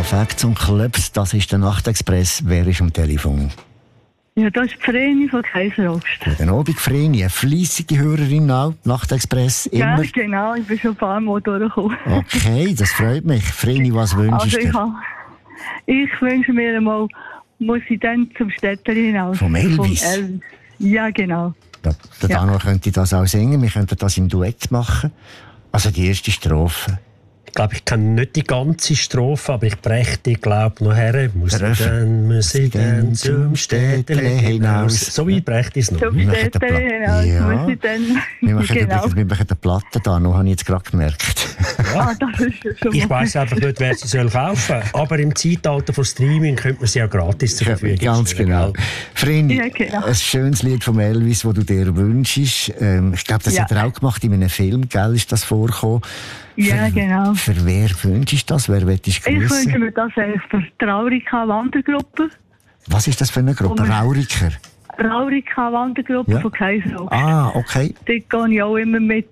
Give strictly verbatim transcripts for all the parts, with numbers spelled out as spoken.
Facts und Clubs, das ist der Nachtexpress. Wer ist am Telefon? Ja, das ist die Vreni von Kaiserobst. Guten Abend, Vreni, eine fleissige Hörerin auch, Nachtexpress, immer. Ja, genau, ich bin schon ein paar Mal durchgekommen. Okay, das freut mich. Vreni, was wünschst Also du ich, dir? ha- ich wünsche mir einmal, muss ich dann zum Städtchen hinaus. Vom Elvis? Vom Elvis. Ja, genau. Der, der Ja. Daniel könnte das auch singen, wir könnten das im Duett machen. Also die erste Strophe. Ich glaube, ich kenne nicht die ganze Strophe, aber ich breche die, glaube noch her. Muss Der ich Refrain. dann, muss ich dann zum Städtele hinaus. So weit breche ich es noch. Zum Wir machen den Städtchen Pla- hinaus Ja. muss ich dann. Wir machen, genau. übrigens, wir machen die Platte da, noch habe ich jetzt gerade gemerkt. Ah, das ist ja schon Ich mal- weiss einfach nicht, wer sie soll kaufen soll. Aber im Zeitalter von Streaming könnte man sie auch gratis zur Verfügung Ganz stellen, genau. gell? Vreni, Ja, genau. ein schönes Lied von Elvis, das du dir wünschst. Ähm, ich glaube, das Ja. hat er auch gemacht in einem Film, gell, ist das vorgekommen. Ja, für, genau. Für wer wünschst du das? Wer willst du Ich wünsche grüßen? mir das eigentlich für die Raurika-Wandergruppe. Was ist das für eine Gruppe? Um- Rauriker? Raurika-Wandergruppe Ja. von Kaiserobst. Ah, okay. Dort gehe ich auch immer mit.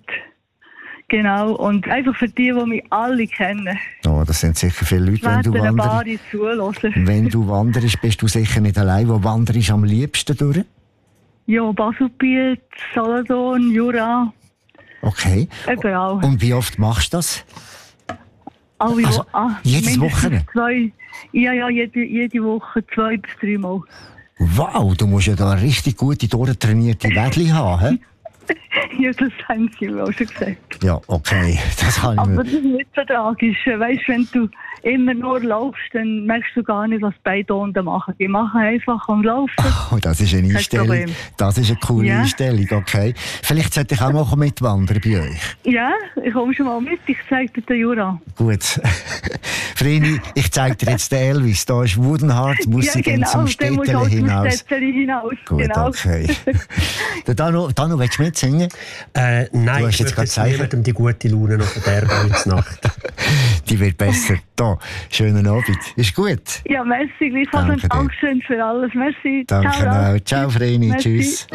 Genau. Und einfach für die, die mich alle kennen. Oh, das sind sicher viele Leute, wenn Werden du ein paar wanderst. zuhören. Wenn du wanderst, bist du sicher nicht allein. Wo wanderst du am liebsten durch? Ja, Baselbiet, Solothurn, Jura, Okay. überall. Und wie oft machst du das? Alle also, Wo- ah, jedes mindestens Wochenende? Zwei, ja, ja, jede, jede Woche zwei bis drei Mal. Wow, du musst ja da eine richtig gute, durchtrainierte Wädli haben. He? Ja, das haben sie mir auch schon gesagt. Ja, okay. Das kann ich Aber mir... das ist nicht so tragisch. Weißt, wenn du immer nur laufst, dann merkst du gar nicht, was beide unten machen. Die machen einfach und laufen. Oh, das ist eine Kein Einstellung. Problem. Das ist eine coole Ja. Einstellung, okay. Vielleicht sollte ich auch mal mitwandern bei euch. Ja, ich komme schon mal mit. Ich zeige dir den Jura. Gut. Vreni, ich zeige dir jetzt den Elvis. Da ist Woodenheart, muss Ja, ich dann genau. zum Dann musst du Städtchen auch zum hinaus. Städtchen hinaus. Gut, genau. okay. Der Dano, Dano, willst du mitsingen? Äh, nein, Du hast ich jetzt möchte gerade jetzt niemandem die gute Laune noch verderben heute Nacht. Die wird besser. Da, schönen Abend. Ist gut? Ja, merci. Gleichfalls Danke und dir. Dankeschön für alles. Merci. Danke Ciao. auch. Ciao, Vreni. Merci. Tschüss.